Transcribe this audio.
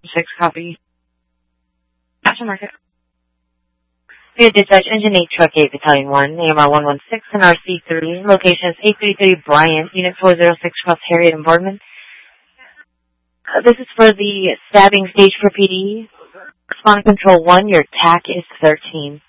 6 copy. Aftermarket. Field Dispatch Engine 8 Truck 8 Battalion 1, AMR 116 and RC3. Location is 833 Bryant, Unit 406 Cross Harriet and Boardman. This is for the stabbing stage for PD. Respond control 1, your TAC is 13.